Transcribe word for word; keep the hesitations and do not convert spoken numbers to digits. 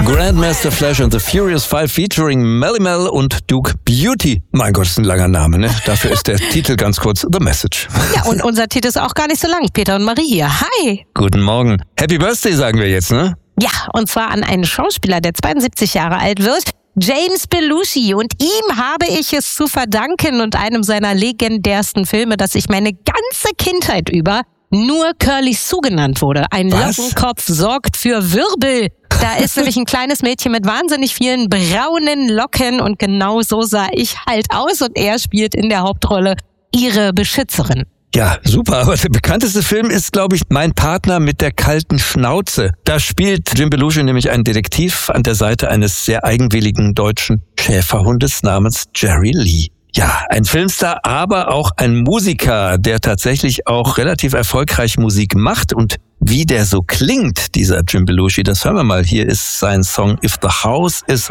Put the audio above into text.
Grandmaster Flash and the Furious Five featuring Melly Mel und Duke Beauty. Mein Gott, ist ein langer Name, ne? Dafür ist der Titel ganz kurz The Message. Ja, und unser Titel ist auch gar nicht so lang. Peter und Marie hier. Hi! Guten Morgen. Happy Birthday sagen wir jetzt, ne? Ja, und zwar an einen Schauspieler, der zweiundsiebzig Jahre alt wird. James Belushi, und ihm habe ich es zu verdanken und einem seiner legendärsten Filme, dass ich meine ganze Kindheit über nur Curly Sue genannt wurde. Ein Was? Lockenkopf sorgt für Wirbel. Da ist nämlich ein kleines Mädchen mit wahnsinnig vielen braunen Locken und genau so sah ich halt aus und er spielt in der Hauptrolle ihre Beschützerin. Ja, super, aber der bekannteste Film ist, glaube ich, Mein Partner mit der kalten Schnauze. Da spielt Jim Belushi nämlich einen Detektiv an der Seite eines sehr eigenwilligen deutschen Schäferhundes namens Jerry Lee. Ja, ein Filmstar, aber auch ein Musiker, der tatsächlich auch relativ erfolgreich Musik macht. Und wie der so klingt, dieser Jim Belushi, das hören wir mal. Hier ist sein Song If the House is